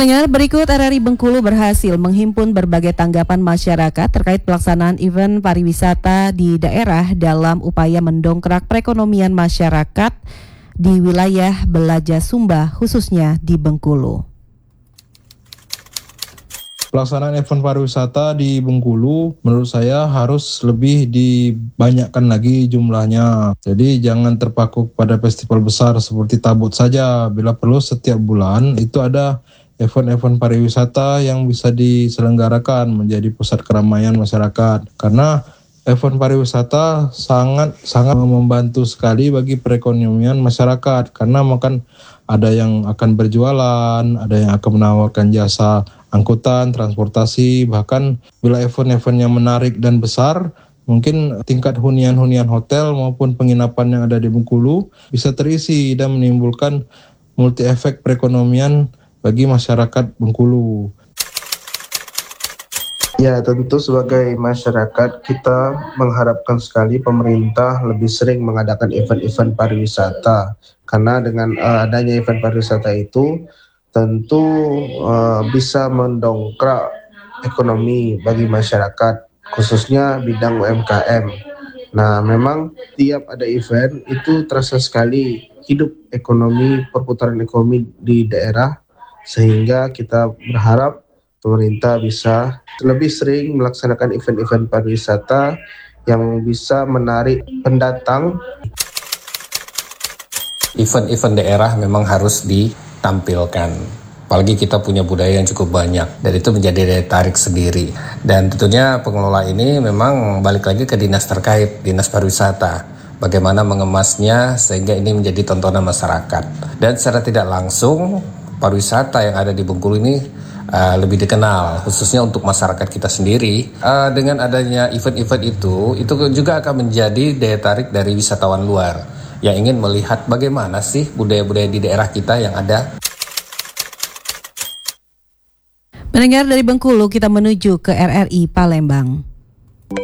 Pendengar, berikut RRI Bengkulu berhasil menghimpun berbagai tanggapan masyarakat terkait pelaksanaan event pariwisata di daerah dalam upaya mendongkrak perekonomian masyarakat di wilayah Belaja Sumba, khususnya di Bengkulu. Pelaksanaan event pariwisata di Bengkulu menurut saya harus lebih dibanyakkan lagi jumlahnya. Jadi jangan terpaku pada festival besar seperti Tabut saja. Bila perlu setiap bulan itu ada event-event pariwisata yang bisa diselenggarakan menjadi pusat keramaian masyarakat. Karena event pariwisata sangat membantu sekali bagi perekonomian masyarakat. Karena makan ada yang akan berjualan, ada yang akan menawarkan jasa angkutan, transportasi, bahkan bila event-eventnya menarik dan besar, mungkin tingkat hunian-hunian hotel maupun penginapan yang ada di Bengkulu bisa terisi dan menimbulkan multi efek perekonomian bagi masyarakat Bengkulu. Ya, tentu sebagai masyarakat kita mengharapkan sekali pemerintah lebih sering mengadakan event-event pariwisata. Karena dengan adanya event pariwisata itu tentu bisa mendongkrak ekonomi bagi masyarakat, khususnya bidang UMKM. Nah, memang tiap ada event itu terasa sekali hidup ekonomi, perputaran ekonomi di daerah, sehingga kita berharap pemerintah bisa lebih sering melaksanakan event-event pariwisata yang bisa menarik pendatang. Event-event daerah memang harus ditampilkan. Apalagi kita punya budaya yang cukup banyak, dan itu menjadi daya tarik sendiri. Dan tentunya pengelola ini memang balik lagi ke dinas terkait, dinas pariwisata. Bagaimana mengemasnya sehingga ini menjadi tontonan masyarakat. Dan secara tidak langsung, pariwisata yang ada di Bengkulu ini lebih dikenal, khususnya untuk masyarakat kita sendiri. Dengan adanya event-event itu juga akan menjadi daya tarik dari wisatawan luar yang ingin melihat bagaimana sih budaya-budaya di daerah kita yang ada. Mendengar dari Bengkulu, kita menuju ke RRI Palembang.